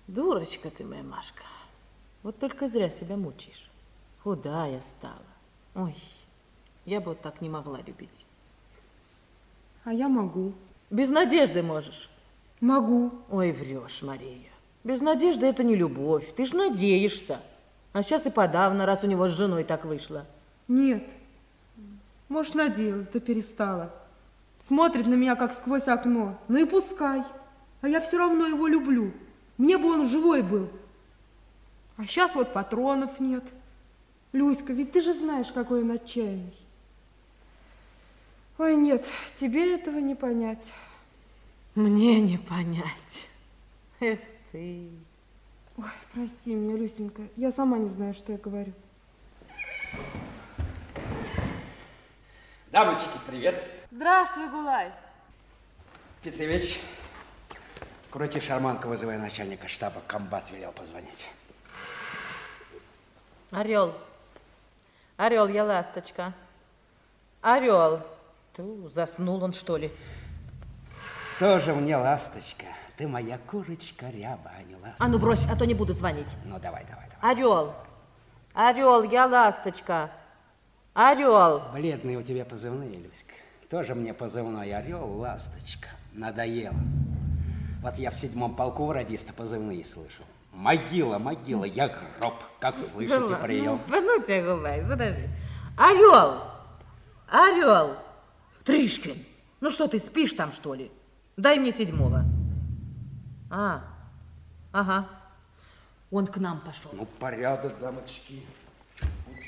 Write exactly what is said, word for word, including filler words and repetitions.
Дурочка ты моя, Машка. Вот только зря себя мучаешь. Худая стала. Ой, я бы вот так не могла любить. А я могу. Без надежды можешь? Могу. Ой, врешь, Мария. Без надежды это не любовь. Ты ж надеешься. А сейчас и подавно, раз у него с женой так вышло. Нет. Может, надеялась, да перестала. Смотрит на меня, как сквозь окно. Ну и пускай. А я все равно его люблю. Мне бы он живой был. А сейчас вот патронов нет. Люська, ведь ты же знаешь, какой он отчаянный. Ой, нет, тебе этого не понять. Мне не понять. Эх ты. Ой, прости меня, Люсенька. Я сама не знаю, что я говорю. Дамочки, привет. Здравствуй, Гулай. Петрович, крути шарманку, вызывай начальника штаба. Комбат велел позвонить. Орел. Орел, я ласточка. Орел. Ту, заснул он, что ли? Тоже мне ласточка. Ты моя курочка ряба, а не ласточка. А ну брось, а то не буду звонить. Ну, давай, давай, давай. Орел. Орел, я ласточка. Орел. Бледные у тебя позывные, Люська. Тоже мне позывной орел, ласточка. Надоело. Вот я в седьмом полку у радиста позывные слышал. Могила, могила, я гроб. Как слышите, Да, прием? Ну, ну тебя, Гулай, подожди. Орел. Орел. Тришкин, ну что ты, спишь там, что ли? Дай мне седьмого. А, ага. Он к нам пошел. Ну, порядок, дамочки.